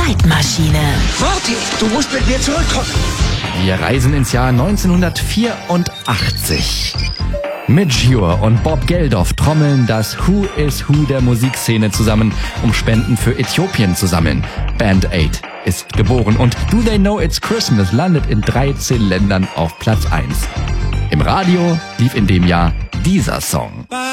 Zeitmaschine. Marty, du musst mit mir zurückkommen. Wir reisen ins Jahr 1984. Midge Ure und Bob Geldof trommeln das Who is Who der Musikszene zusammen, um Spenden für Äthiopien zu sammeln. Band Aid ist geboren und Do They Know It's Christmas landet in 13 Ländern auf Platz 1. Im Radio lief in dem Jahr dieser Song.